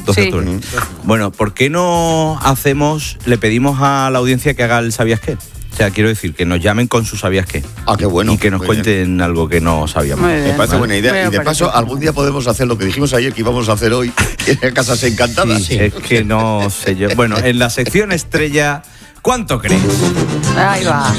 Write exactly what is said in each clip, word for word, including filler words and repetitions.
doce Sí. de octubre. Bueno, ¿por qué no hacemos, le pedimos a la audiencia que haga el ¿sabías qué? O sea, quiero decir, que nos llamen con su ¿sabías qué? Ah, qué bueno. Y que nos Muy cuenten bien. algo que no sabíamos. Muy bien. Me parece Vale. buena idea. Me Y de parece. paso, algún día podemos hacer lo que dijimos ayer que íbamos a hacer hoy en Casas Encantadas. Sí, es que no sé yo. Bueno, en la sección estrella, ¿cuánto crees? Ahí va.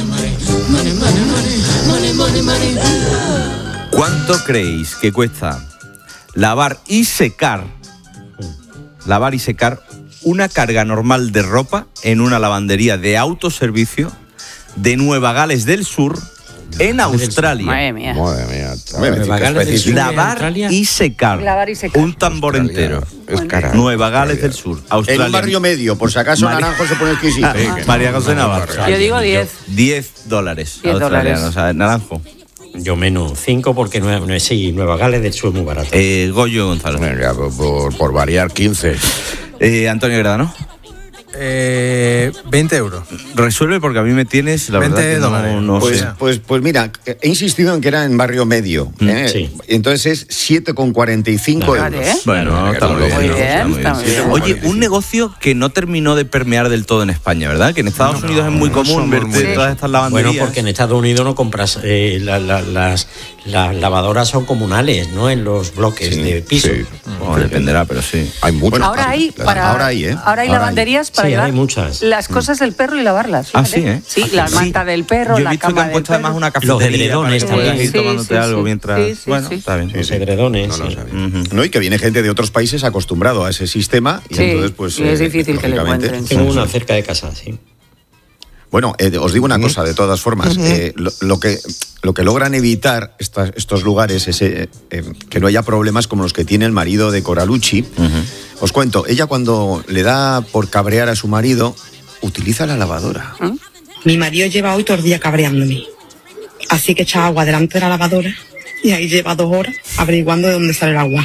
¿Cuánto creéis que cuesta lavar y secar, lavar y secar una carga normal de ropa en una lavandería de autoservicio de Nueva Gales del Sur, en Australia? Madre mía. Madre mía. Nueva Gales del Sur. Lavar Australia. y secar. Lavar y secar. Un tambor entero. Es cara. Nueva Gales del Sur, Australia. En un barrio medio, por si acaso María- Naranjo se pone exquisito. Ah, María José Navarro. Yo digo diez. diez dólares. diez australianos. dólares. O sea, Naranjo. Yo menos cinco porque Nueva, no, sí, Nueva Gales del Sur es muy barato. Eh, Goyo González. Venga, por, por, por variar, quince. Eh, Antonio Gradano. Eh, veinte euros. Resuelve porque a mí me tienes, la verdad veinte que no, dólares. no Pues, sé. pues, pues mira, he insistido en que era en barrio medio. ¿eh? Sí. Entonces es siete con cuarenta y cinco Vale, euros. ¿eh? Bueno, Venga, está que muy no, bien. muy ¿no? bien, Está muy está bien. muy bien. Oye, un negocio que no terminó de permear del todo en España, ¿verdad? Que en Estados Unidos es muy no común somos verte muy- todas estas lavanderías. Bueno, porque en Estados Unidos no compras, eh, la- la- las, las lavadoras son comunales, ¿no? En los bloques Sí, de piso. sí. Bueno, dependerá, pero sí. Hay muchos. Bueno, Ahora hay, para, ahora hay, ¿eh? ahora hay Ahora lavanderías para Sí, llevar hay muchas. las cosas del perro y lavarlas. Ah, fíjate. sí, ¿eh? Sí, Ah, la sí. manta del perro, Yo he la visto que cama han del puesto además perro. una Los cafetería edredones para que puedas también. ir tomándote Sí, sí, algo sí. mientras... Sí, sí, bueno, sí. está bien. Los edredones. No lo sí. sabía. Ujú. ¿No? Y que viene gente de otros países acostumbrado a ese sistema y Sí, entonces pues y es eh, difícil que le lógicamente- encuentren. Tengo una cerca de casa, sí. Bueno, eh, os digo una cosa, de todas formas, eh, lo, lo que lo que logran evitar estas- estos lugares es eh, eh, que no haya problemas como los que tiene el marido de Coralucci. Os cuento, ella cuando le da por cabrear a su marido, utiliza la lavadora. Mi marido lleva hoy todo el día cabreándome. Así que echa agua delante de la lavadora y ahí lleva dos horas averiguando de dónde sale el agua.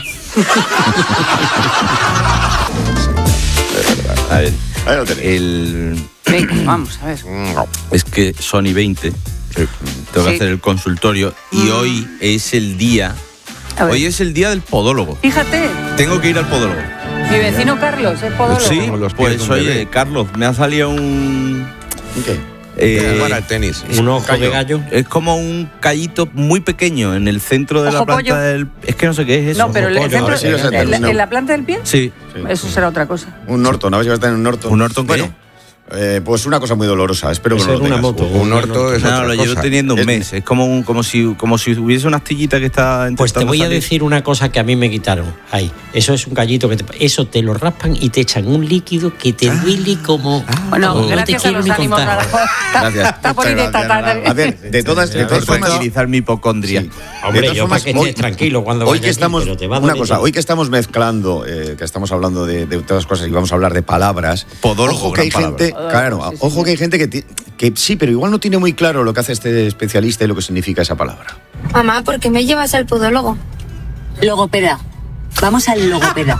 A ver, Ahí lo tenéis. el... Venga, vamos, a ver. Es que Sony veinte, tengo que Sí. hacer el consultorio y hoy es el día, A ver. hoy es el día del podólogo. Fíjate, Tengo que ir al podólogo. mi vecino Carlos es podólogo. Sí, Como los pies pues de un oye, bebé. Carlos, me ha salido un... ¿Qué? eh, Para el tenis. Un ojo de gallo. es como un callito muy pequeño en el centro de la Ojo planta pollo. del... Es que no sé qué es eso. No, pero el pollo, centro, a ver si lo sé, en, la, no. en la planta del pie, Sí. eso será otra cosa. Un Norton, a ver si va a estar en un Norton. ¿Un Norton qué? Bueno, eh, pues una cosa muy dolorosa, espero que Puede no lo ser una tengas. moto. Un orto es No, otra lo llevo cosa. teniendo un Es- mes. Es como un, como si como si hubiese una astillita que está Pues te intentando voy a salir. decir una cosa que a mí me quitaron. Ahí, eso es un gallito que te, eso te lo raspan y te echan un líquido que te duele como. Bueno, como no te gracias a quiero los ni ánimos. contar. Gracias. Está bonita esta Gracias, tarde. A ver, de todas, de todas Es para formas... tranquilizar mi hipocondria. Sí. Hombre, De todas yo formas, para que estés tranquilo cuando hoy vayas que allí, estamos pero te va a una doler cosa, todo. hoy que estamos mezclando, eh, que estamos hablando de, de todas cosas y vamos a hablar de palabras. Podólogo, ojo que hay gran gente, palabra. claro, Podólogo, sí, ojo sí. que hay gente que, ti- que sí, pero igual no tiene muy claro lo que hace este especialista y lo que significa esa palabra. Mamá, ¿por qué me llevas al podólogo? Logopeda. Vamos al logopeda.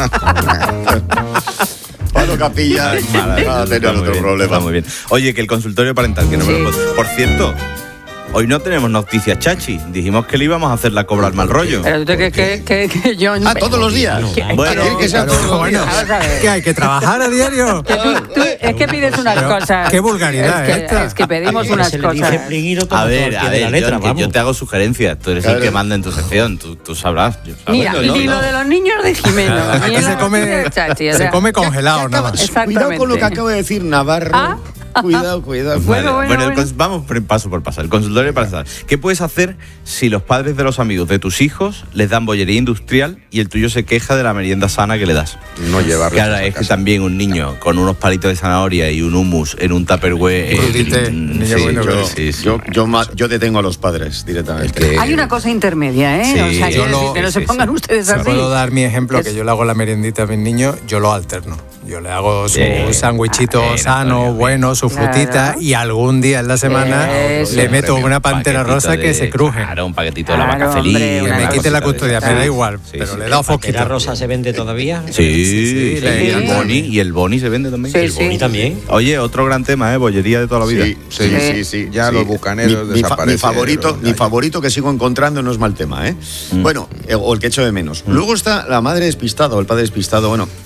Pablo Capilla va a tener Está muy otro bien, problema. está muy bien. Oye, que el consultorio parental, que no me lo puedo- Por cierto, hoy no tenemos noticias chachi. Dijimos que le íbamos a hacer la cobra al mal rollo. Pero tú que, que, que, que yo... Ah, todos los días. Bueno, Tiene que ser Claro, todos los bueno, días. Vamos a ver. ¿qué hay que trabajar a diario? Que tú- tú- es que pides unas Pero, cosas. qué vulgaridad es que, esta. es que pedimos unas Se le dice cosas. pliguiro, toma A todo ver, al pie a de ver, la letra, John, que vamos. yo te hago sugerencias. Tú eres Claro. el que manda en tu sección. Tú, tú sabrás. yo sabrás. Mira, Bueno, ni no, lo no. de los niños de Jimeno. Aquí ni se lo come, de Chachi, o se sea, come congelado nada más. Cuidado con lo que Exactamente. acabo de decir, Navarro. Ah. Cuidado, cuidado. Vale, Bueno, bueno, el bueno. cons- vamos por- paso por paso. El consultorio parental. ¿Qué puedes hacer si los padres de los amigos de tus hijos les dan bollería industrial y el tuyo se queja de la merienda sana que le das? No llevarles Claro, a esa es que casa. también un niño con unos palitos de zanahoria y un hummus en un tupperware. eh, Crudité, mm, niño sí, bueno, yo- pero- sí, sí. Yo, yo, ma- yo detengo a los padres directamente. Es que- Hay una cosa intermedia, ¿eh? Sí, o sea, yo quiero lo- decir, que no sí, se sí, pongan sí. ustedes Si así. puedo dar mi ejemplo, Es- que yo le hago la meriendita a mis niños, yo lo alterno. Yo le hago su Bien. sándwichito Bien, sano, Antonio, bueno, su Claro. frutita, y algún día en la semana Eso. le meto una pantera Paquetito rosa que de- se cruje. Claro, un paquetito de la Claro, vaca feliz. hombre, Que una me cosa quite la cosita de custodia, esas. me da igual, Sí, pero sí. le he dado ¿La foquito. rosa se vende todavía? Sí, sí, sí, sí. le- Y el Sí. boni, y el boni se vende también. Sí, El sí. boni también. Oye, otro gran tema, ¿eh? Bollería de toda la vida. Sí, sí, Sí. sí, sí. Ya sí. los bucaneros mi, mi, fa- mi desaparecieron, favorito, ya, mi ya. favorito que sigo encontrando no es mal tema, ¿eh? Bueno, eh, o el que echo de menos. Luego está la madre despistada o el padre despistado. Bueno,